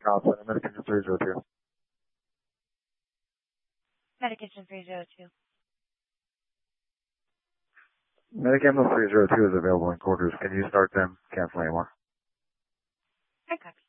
Outside of Medication 302. Medication 302. Medicam 302 is available in quarters. Can you start them? Cancel anymore. I copy.